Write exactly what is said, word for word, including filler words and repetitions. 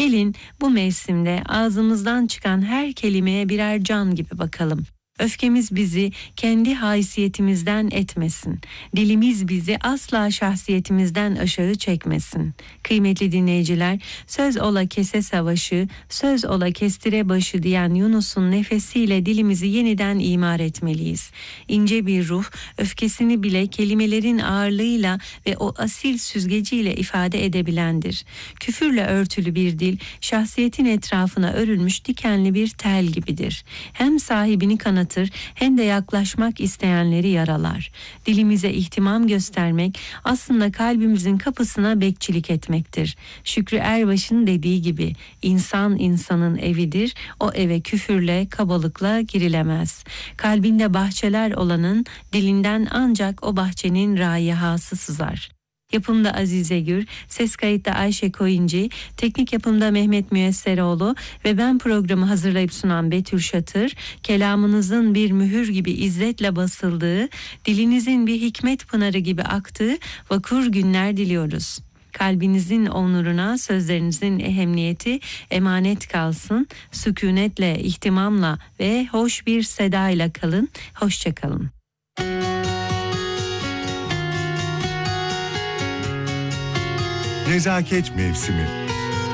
Gelin bu mevsimde ağzımızdan çıkan her kelimeye birer can gibi bakalım. Öfkemiz bizi kendi haysiyetimizden etmesin. Dilimiz bizi asla şahsiyetimizden aşağı çekmesin. Kıymetli dinleyiciler, söz ola kese savaşı, söz ola kestire başı diyen Yunus'un nefesiyle dilimizi yeniden imar etmeliyiz. İnce bir ruh, öfkesini bile kelimelerin ağırlığıyla ve o asil süzgeciyle ifade edebilendir. Küfürle örtülü bir dil, şahsiyetin etrafına örülmüş dikenli bir tel gibidir. Hem sahibini kanatır, hem de yaklaşmak isteyenleri yaralar. Dilimize ihtimam göstermek aslında kalbimizin kapısına bekçilik etmektir. Şükrü Erbaş'ın dediği gibi insan insanın evidir, o eve küfürle, kabalıkla girilemez. Kalbinde bahçeler olanın dilinden ancak o bahçenin raihası sızar. Yapımda Azize Gür, ses kayıtta Ayşe Koyuncu, teknik yapımda Mehmet Müyesseroğlu ve ben programı hazırlayıp sunan Betül Şatır, kelamınızın bir mühür gibi izzetle basıldığı, dilinizin bir hikmet pınarı gibi aktığı vakur günler diliyoruz. Kalbinizin onuruna sözlerinizin ehemmiyeti emanet kalsın, sükunetle, ihtimamla ve hoş bir sedayla kalın, hoşça kalın. Nezaket mevsimi.